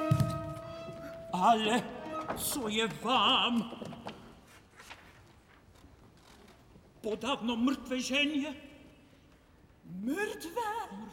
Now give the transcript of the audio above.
Ale co je wam? Podawno mrtwe zienie? Mrtwe?